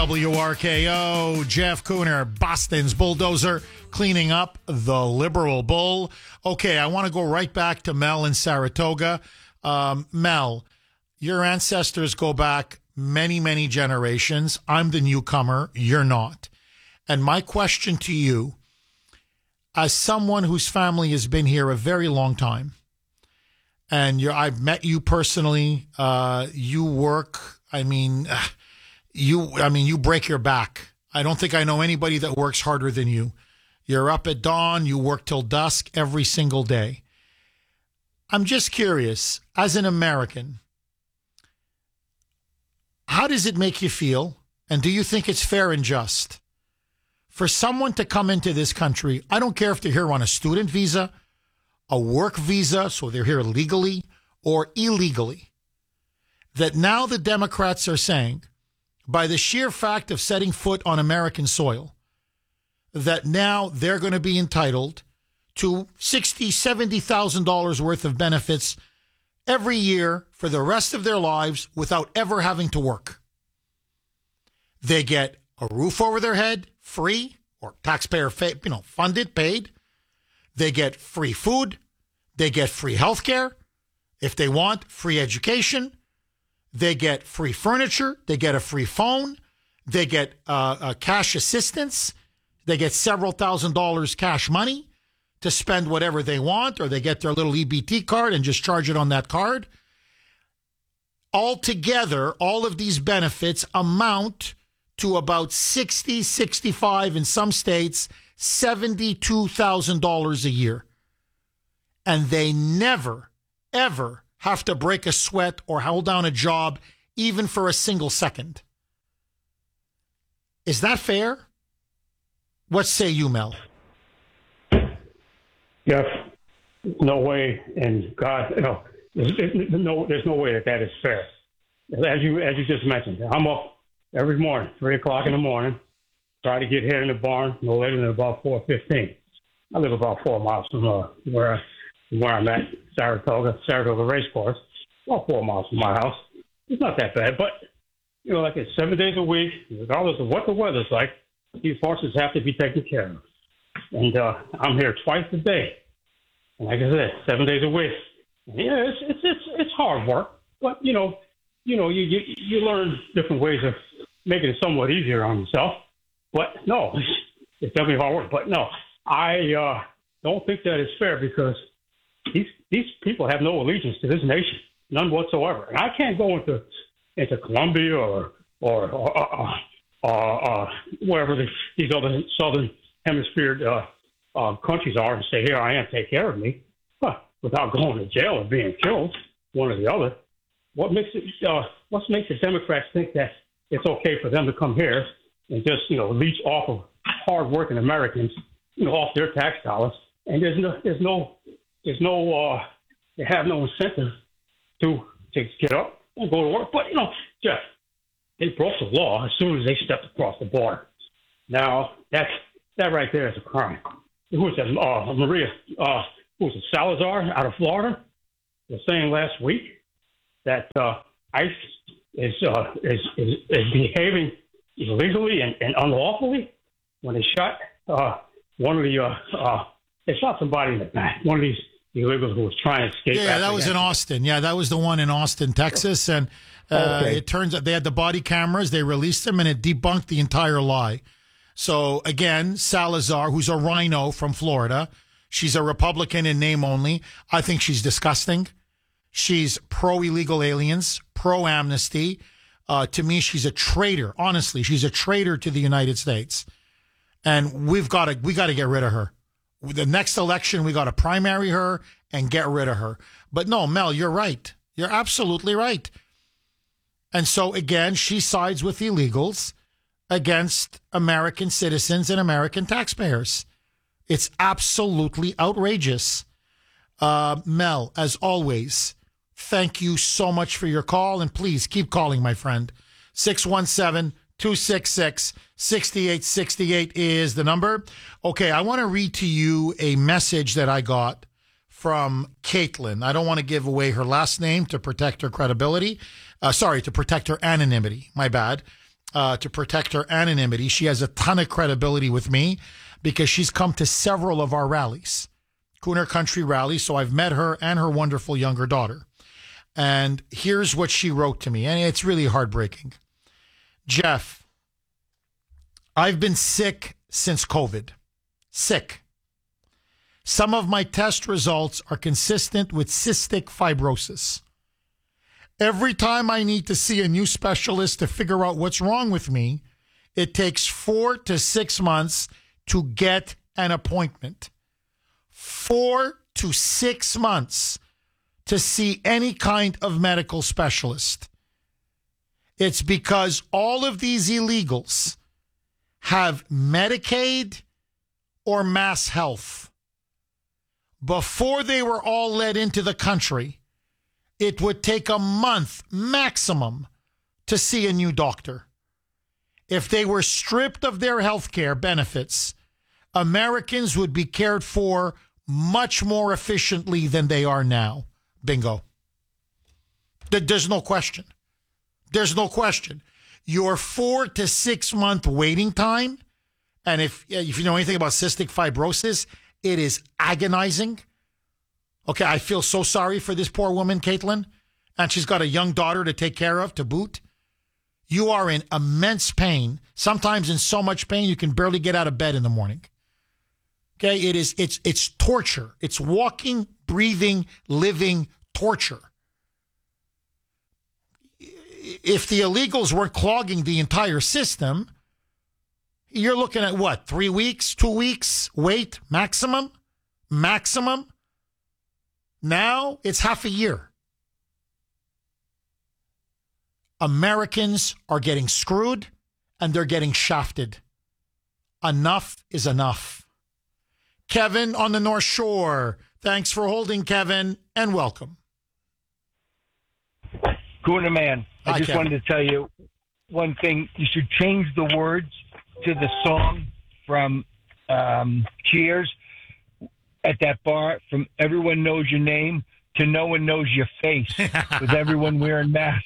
WRKO, Jeff Cooner, Boston's bulldozer, cleaning up the liberal bull. Okay, I want to go right back to Mel in Saratoga. Mel, your ancestors go back many, many generations. I'm the newcomer. You're not. And my question to you, as someone whose family has been here a very long time, and I've met you personally, you work, you break your back. I don't think I know anybody that works harder than you. You're up at dawn. You work till dusk every single day. I'm just curious, as an American, how does it make you feel? And do you think it's fair and just for someone to come into this country? I don't care if they're here on a student visa, a work visa, so they're here legally or illegally, that now the Democrats are saying, by the sheer fact of setting foot on American soil, that now they're going to be entitled to $60,000, $70,000 worth of benefits every year for the rest of their lives without ever having to work. They get a roof over their head, free, or taxpayer funded, paid. They get free food. They get free health care. If they want, free education. They get free furniture. They get a free phone. They get cash assistance. They get several $1,000s cash money to spend whatever they want, or they get their little EBT card and just charge it on that card. Altogether, all of these benefits amount to about $60,000, $65,000, in some states, $72,000 a year. And they never, ever have to break a sweat or hold down a job, even for a single second. Is that fair? What say you, Mel? Yes. No way. And God, there's no way that is fair. As you just mentioned, I'm up every morning, 3 o'clock in the morning, try to get here in the barn no later than about 4:15. I live about 4 miles from where I'm at, Saratoga Racecourse, about 4 miles from my house. It's not that bad, but, like it's 7 days a week, regardless of what the weather's like, these horses have to be taken care of. And I'm here twice a day. And like I said, 7 days a week. Yeah, it's hard work, but, you learn different ways of making it somewhat easier on yourself. But, no, it's definitely hard work. But, no, I don't think that is fair because these people have no allegiance to this nation, none whatsoever. And I can't go into Colombia or wherever these other southern hemisphere countries are and say, "Here I am, take care of me," without going to jail or being killed, one or the other. What makes the Democrats think that it's okay for them to come here and just leech off of hardworking Americans, off their tax dollars? And they have no incentive to get up and go to work. But Jeff, they broke the law as soon as they stepped across the border. Now that right there is a crime. Who was that? Who was it? Salazar out of Florida was saying last week that ICE is behaving illegally and unlawfully when they shot they shot somebody in the back. One of these illegals who was trying to escape. Yeah, that was in Austin. Yeah, that was the one in Austin, Texas. And It turns out they had the body cameras. They released them, and it debunked the entire lie. So, again, Salazar, who's a rhino from Florida, she's a Republican in name only. I think she's disgusting. She's pro-illegal aliens, pro-amnesty. To me, she's a traitor. Honestly, she's a traitor to the United States. And we got to get rid of her. The next election, we got to primary her and get rid of her. But no, Mel, you're right. You're absolutely right. And so, again, she sides with illegals against American citizens and American taxpayers. It's absolutely outrageous. Mel, as always, thank you so much for your call. And please keep calling, my friend. 617-266-6868 is the number. Okay, I want to read to you a message that I got from Caitlin. I don't want to give away her last name to protect her credibility. To protect her anonymity. My bad. to protect her anonymity. She has a ton of credibility with me because she's come to several of our rallies, Cooner Country rallies. So I've met her and her wonderful younger daughter. And here's what she wrote to me, and it's really heartbreaking. Jeff, I've been sick since COVID. Sick. Some of my test results are consistent with cystic fibrosis. Every time I need to see a new specialist to figure out what's wrong with me, it takes 4 to 6 months to get an appointment. 4 to 6 months to see any kind of medical specialist. It's because all of these illegals have Medicaid or Mass Health. Before they were all let into the country, it would take a month maximum to see a new doctor. If they were stripped of their health care benefits, Americans would be cared for much more efficiently than they are now. Bingo. There's no question. There's no question. Your 4 to 6 month waiting time, and if you know anything about cystic fibrosis, it is agonizing. Okay, I feel so sorry for this poor woman, Caitlin, and she's got a young daughter to take care of, to boot. You are in immense pain, sometimes in so much pain you can barely get out of bed in the morning. Okay, it's torture. It's walking, breathing, living torture. If the illegals weren't clogging the entire system, you're looking at what, 3 weeks, 2 weeks, wait, maximum? Maximum? Now it's half a year. Americans are getting screwed and they're getting shafted. Enough is enough. Kevin on the North Shore. Thanks for holding, Kevin, and welcome. Cooner man, I just Kevin. wanted to tell you one thing. You should change the words to the song from Cheers at that bar, from Everyone Knows Your Name to No One Knows Your Face, with everyone wearing masks.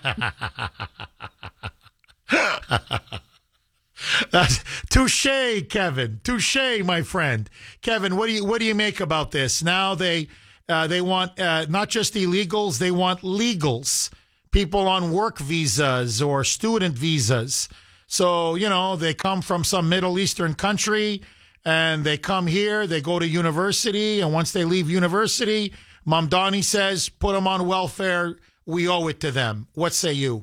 Touche, Kevin. Touche, my friend. Kevin, what do you make about this? Now they want not just illegals, they want legals, people on work visas or student visas. So, they come from some Middle Eastern country and they come here, they go to university, and once they leave university, Mamdani says, put them on welfare, we owe it to them. What say you?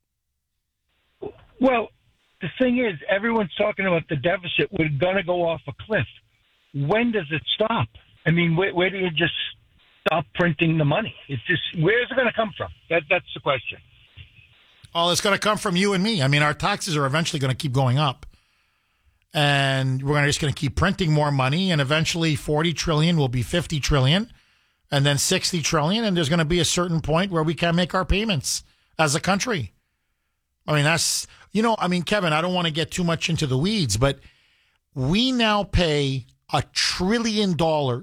Well, the thing is, everyone's talking about the deficit. We're going to go off a cliff. When does it stop? I mean, where do you just stop printing the money? It's just, where's it going to come from? That's the question. Oh, it's going to come from you and me. I mean, our taxes are eventually going to keep going up. And we're just going to keep printing more money. And eventually 40 trillion will be 50 trillion. And then 60 trillion. And there's going to be a certain point where we can't make our payments as a country. I mean, Kevin, I don't want to get too much into the weeds, but we now pay $1 trillion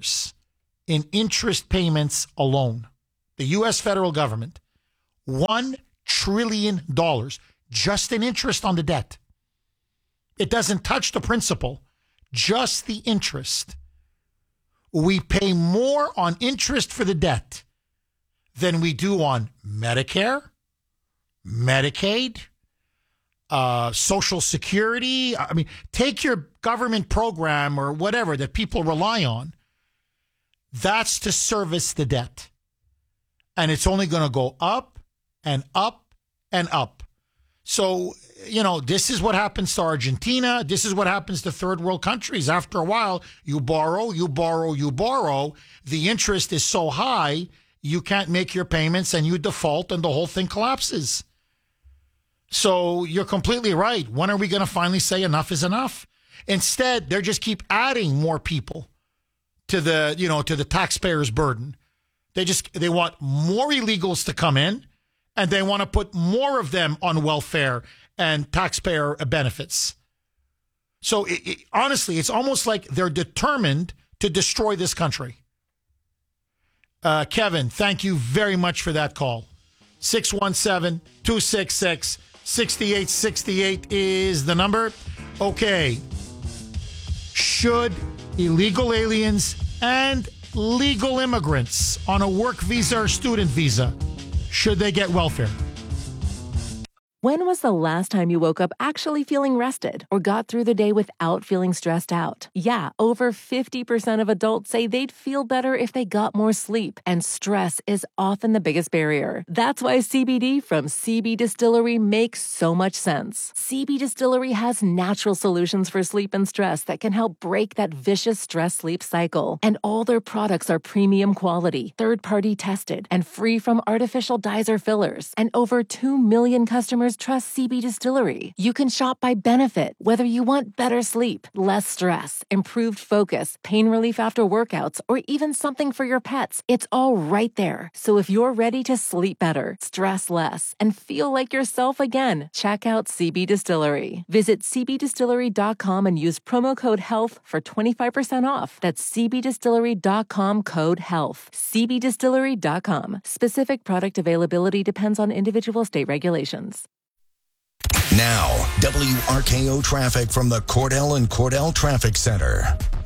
in interest payments alone. The U.S. federal government, $1 trillion just in interest on the debt. It doesn't touch the principal, just the interest. We pay more on interest for the debt than we do on Medicare, Medicaid, Social Security. I mean, take your government program or whatever that people rely on. That's to service the debt. And it's only going to go up and up and up. So, this is what happens to Argentina. This is what happens to third world countries. After a while, you borrow. The interest is so high, you can't make your payments and you default and the whole thing collapses. So you're completely right. When are we going to finally say enough is enough? Instead, they just keep adding more people to the taxpayers' burden. They want more illegals to come in, and they want to put more of them on welfare and taxpayer benefits. So honestly, it's almost like they're determined to destroy this country. Kevin, thank you very much for that call. 617-266 6868 is the number. Okay. Should illegal aliens and legal immigrants on a work visa or student visa, should they get welfare? When was the last time you woke up actually feeling rested or got through the day without feeling stressed out? Yeah, over 50% of adults say they'd feel better if they got more sleep, and stress is often the biggest barrier. That's why CBD from CB Distillery makes so much sense. CB Distillery has natural solutions for sleep and stress that can help break that vicious stress-sleep cycle. And all their products are premium quality, third-party tested, and free from artificial dyes or fillers. And over 2 million customers trust CB Distillery. You can shop by benefit, whether you want better sleep, less stress, improved focus, pain relief after workouts, or even something for your pets. It's all right there. So if you're ready to sleep better, stress less, and feel like yourself again, check out CB Distillery. Visit cbdistillery.com and use promo code HEALTH for 25% off. That's cbdistillery.com, code HEALTH. cbdistillery.com. Specific product availability depends on individual state regulations. Now, WRKO traffic from the Cordell and Cordell Traffic Center.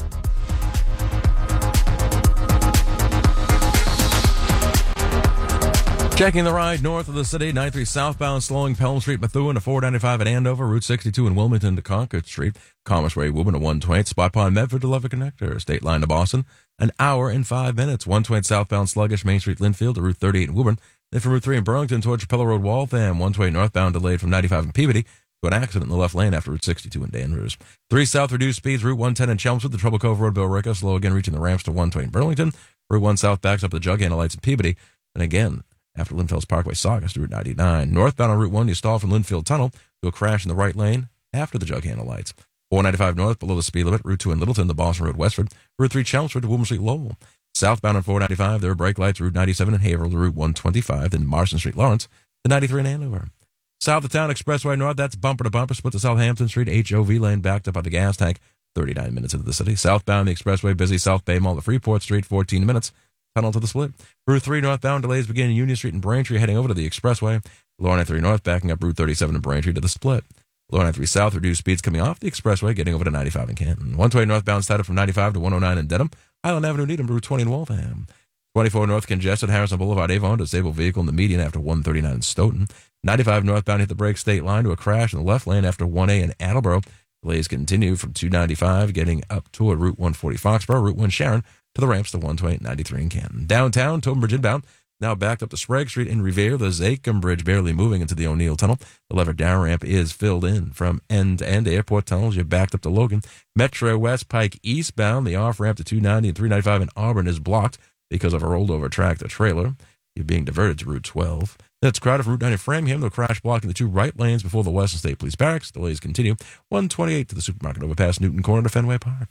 Checking the ride north of the city, 93 southbound, slowing Pelham Street, Methuen to 495 at Andover, Route 62 in Wilmington to Concord Street, Commerce Way, Woburn to 128, Spot Pond, Medford to Lubbock Connector, State Line to Boston, an hour and 5 minutes, 128 southbound, sluggish, Main Street, Linfield to Route 38 in Woburn, then from Route 3 in Burlington towards Chapella Road, Waltham, 128 northbound, delayed from 95 in Peabody to an accident in the left lane after Route 62 in Danvers. 3 south, reduced speeds, Route 110 in Chelmsford, the Trouble Cove Road, Billerica, slow again, reaching the ramps to 120 in Burlington, Route 1 south backs up the jug handle lights in Peabody, and again, after Linfield's Parkway, Saugus to Route 99. Northbound on Route 1, you stall from Linfield Tunnel to a crash in the right lane after the jug handle lights. 495 north, below the speed limit, Route 2 in Littleton to Boston Road, Westford, Route 3 Chelmsford to Woburn Street, Lowell. Southbound on 495, there are brake lights, Route 97 in Haverhill to Route 125, then Marston Street, Lawrence, to 93 in Andover. South of town, Expressway North, that's bumper to bumper, split to Southampton Street, HOV lane backed up at the gas tank, 39 minutes into the city. Southbound, the Expressway, busy South Bay Mall to Freeport Street, 14 minutes, tunnel to the split. Route 3 northbound, delays begin in Union Street and Braintree, heading over to the Expressway. Lower 93 north, backing up Route 37 in Braintree to the split. Lower 93 south, reduced speeds coming off the Expressway, getting over to 95 in Canton. 120 northbound, started from 95 to 109 in Dedham. Highland Avenue, Needham, Route 20 in Waltham. 24 north, congested, Harrison Boulevard, Avon, disabled vehicle in the median after 139 in Stoughton. 95 northbound, hit the brake state line to a crash in the left lane after 1A in Attleboro. Delays continue from 295, getting up toward Route 140 Foxborough, Route 1 Sharon, to the ramps to 128 93 in Canton. Downtown, Tobin Bridge inbound, now backed up to Sprague Street in Revere. The Zakim Bridge barely moving into the O'Neill Tunnel. The lever down ramp is filled in from end to end. Airport tunnels, you're backed up to Logan. Metro West Pike eastbound, the off ramp to 290 and 395 in Auburn is blocked because of a rolled over tractor trailer. You're being diverted to Route 12. That's crowded from Route 9 in Framingham. The crash blocking the 2 right lanes before the Western State Police Barracks. Delays continue. 128 to the supermarket overpass Newton Corner to Fenway Park.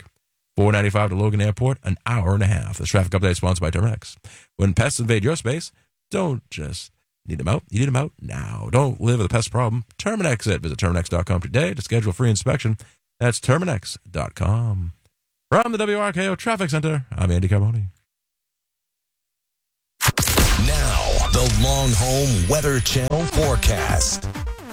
495 to Logan Airport, an hour and a half. This traffic update is sponsored by Terminix. When pests invade your space, don't just need them out. You need them out now. Don't live with a pest problem. Terminix it. Visit Terminix.com today to schedule a free inspection. That's Terminix.com. From the WRKO Traffic Center, I'm Andy Carboni. Now, the Long Home Weather Channel forecast.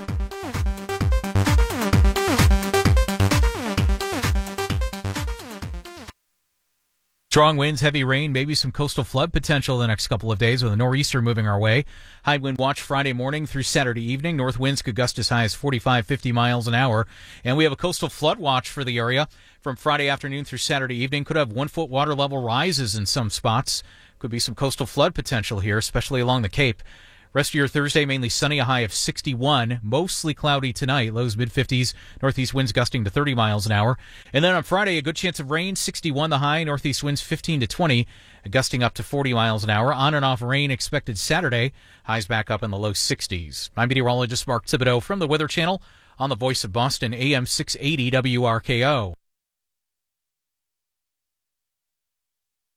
Strong winds, heavy rain, maybe some coastal flood potential the next couple of days with a nor'easter moving our way. High wind watch Friday morning through Saturday evening. North winds could gust as high as 45, 50 miles an hour. And we have a coastal flood watch for the area from Friday afternoon through Saturday evening. Could have 1 foot water level rises in some spots. Could be some coastal flood potential here, especially along the Cape. Rest of your Thursday, mainly sunny, a high of 61. Mostly cloudy tonight, lows mid-50s. Northeast winds gusting to 30 miles an hour. And then on Friday, a good chance of rain, 61 the high. Northeast winds 15 to 20, gusting up to 40 miles an hour. On and off rain expected Saturday. Highs back up in the low 60s. I'm meteorologist Mark Thibodeau from the Weather Channel on the Voice of Boston, AM 680 WRKO.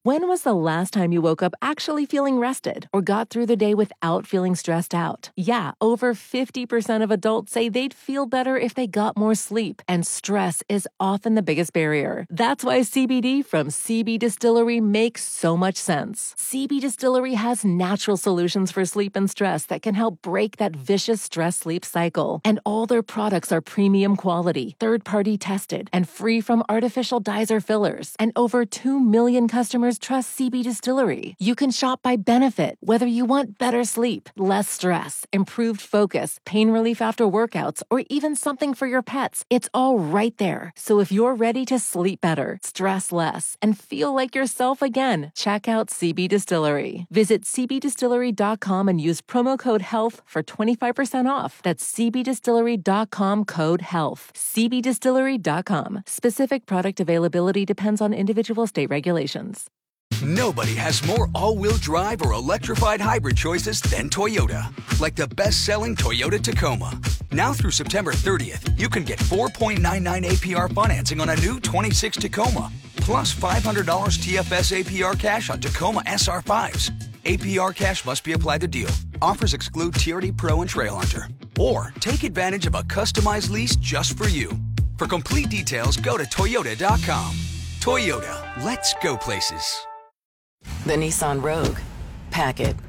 When was the last time you woke up actually feeling rested or got through the day without feeling stressed out? Yeah, over 50% of adults say they'd feel better if they got more sleep, and stress is often the biggest barrier. That's why CBD from CB Distillery makes so much sense. CB Distillery has natural solutions for sleep and stress that can help break that vicious stress-sleep cycle. And all their products are premium quality, third-party tested, and free from artificial dyes or fillers. And over 2 million customers trust CB Distillery. You can shop by benefit, whether you want better sleep, less stress, improved focus, pain relief after workouts, or even something for your pets. It's all right there. So if you're ready to sleep better, stress less, and feel like yourself again, check out CB Distillery. Visit cbdistillery.com and use promo code HEALTH for 25% off. That's cbdistillery.com, code HEALTH. cbdistillery.com. Specific product availability depends on individual state regulations. Nobody has more all-wheel drive or electrified hybrid choices than Toyota. Like the best-selling Toyota Tacoma. Now through September 30th, you can get 4.99 APR financing on a new 26 Tacoma. Plus $500 TFS APR cash on Tacoma SR5s. APR cash must be applied to deal. Offers exclude TRD Pro and Trail Hunter. Or take advantage of a customized lease just for you. For complete details, go to Toyota.com. Toyota, let's go places. The Nissan Rogue. Pack it.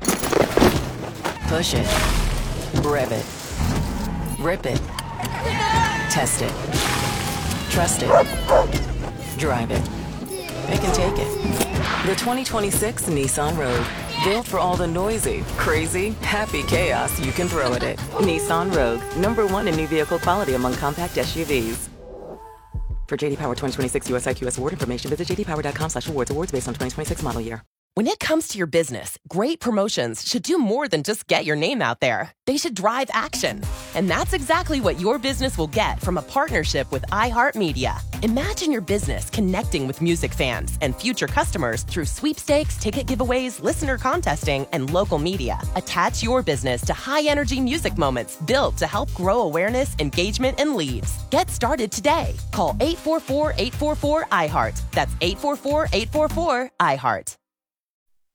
Push it. Rev it. Rip it. Test it. Trust it. Drive it. It can take it. The 2026 Nissan Rogue. Built for all the noisy, crazy, happy chaos you can throw at it. Nissan Rogue. #1 in new vehicle quality among compact SUVs. For JD Power 2026 US IQS award information, visit jdpower.com/awards. Awards based on 2026 model year. When it comes to your business, great promotions should do more than just get your name out there. They should drive action. And that's exactly what your business will get from a partnership with iHeartMedia. Imagine your business connecting with music fans and future customers through sweepstakes, ticket giveaways, listener contesting, and local media. Attach your business to high-energy music moments built to help grow awareness, engagement, and leads. Get started today. Call 844-844-iHeart. That's 844-844-iHeart.